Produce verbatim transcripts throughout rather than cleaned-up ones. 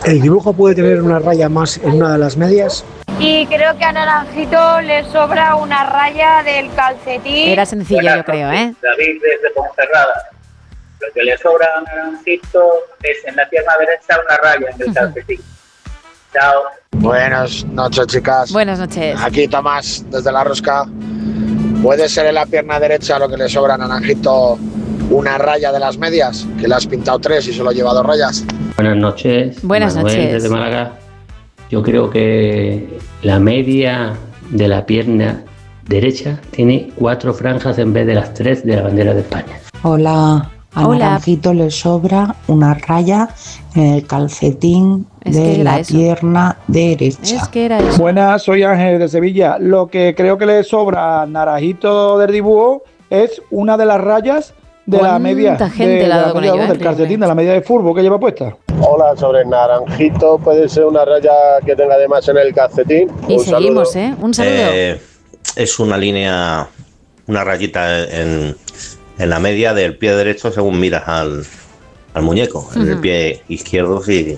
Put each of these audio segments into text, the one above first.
¿El dibujo puede tener una raya más en una de las medias? Y creo que a Naranjito le sobra una raya del calcetín. Era sencillo, Buenas yo creo, noches, ¿eh? David desde Ponferrada. Lo que le sobra a Naranjito es en la pierna derecha una raya en el calcetín. Chao. Buenas noches, chicas. Buenas noches. Aquí Tomás, desde La Rosca. ¿Puede ser en la pierna derecha lo que le sobra a Naranjito una raya de las medias? Que le has pintado tres y solo lleva dos rayas. Buenas noches. Buenas Manuel, noches. desde Málaga. Yo creo que la media de la pierna derecha tiene cuatro franjas en vez de las tres de la bandera de España. Hola, a Hola. Naranjito le sobra una raya en el calcetín Es que de era la eso. pierna derecha. Es que era eso. Buenas, soy Ángel de Sevilla. Lo que creo que le sobra a Naranjito del dibujo es una de las rayas de la ¿Cuánta media, gente de, le ha de dado la con media ello, dos, eh? del calcetín, de la media de fútbol que lleva puesta. Hola, sobre Naranjito, puede ser una raya que tenga además en el calcetín. Y Un seguimos, saludo. ¿eh? Un saludo. Eh, es una línea, una rayita en, en la media del pie derecho según miras al, al muñeco. En el Ujú. pie izquierdo, si,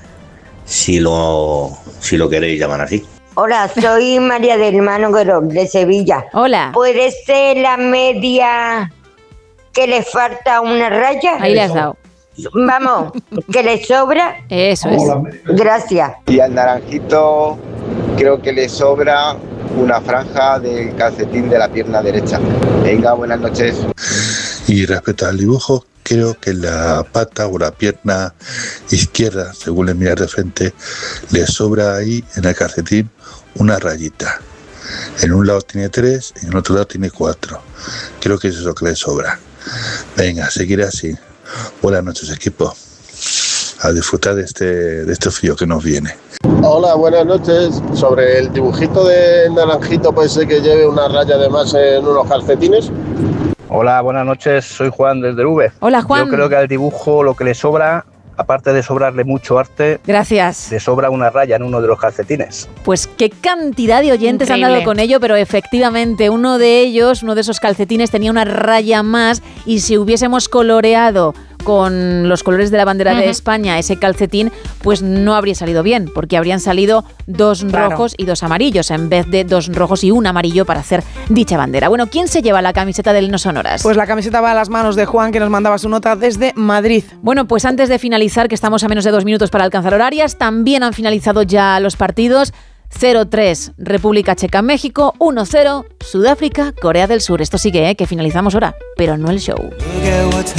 si, lo, si lo queréis llamar así. Hola, soy María del Manogro, de Sevilla. Hola. ¿Puede ser la media que le falta una raya? Ahí le has dado. Vamos, que le sobra. Eso es. Gracias. Y al Naranjito creo que le sobra una franja del calcetín de la pierna derecha. Venga, buenas noches. Y respecto al dibujo, creo que la pata o la pierna izquierda, según le miras de frente, le sobra ahí en el calcetín una rayita. En un lado tiene tres, en el otro lado tiene cuatro. Creo que eso es lo que le sobra. Venga, seguir así. Buenas noches, equipo. A disfrutar de este, de este frío que nos viene. Hola, buenas noches. Sobre el dibujito de Naranjito, puede ser que lleve una raya de más en unos calcetines. Hola, buenas noches. Soy Juan desde V. Hola, Juan. Yo creo que al dibujo lo que le sobra, aparte de sobrarle mucho arte, Gracias. le sobra una raya en uno de los calcetines. Pues qué cantidad de oyentes Increíble. han dado con ello, pero efectivamente uno de ellos, uno de esos calcetines tenía una raya más y si hubiésemos coloreado con los colores de la bandera Ujú. de España ese calcetín, pues no habría salido bien, porque habrían salido dos Claro. rojos y dos amarillos en vez de dos rojos y un amarillo para hacer dicha bandera. Bueno, ¿quién se lleva la camiseta del No Sonoras? Pues la camiseta va a las manos de Juan, que nos mandaba su nota desde Madrid. Bueno, pues antes de finalizar, que estamos a menos de dos minutos para alcanzar horarias, también han finalizado ya los partidos. cero tres República Checa, México, uno cero Sudáfrica, Corea del Sur. Esto sigue, ¿eh? Que finalizamos ahora, pero no el show.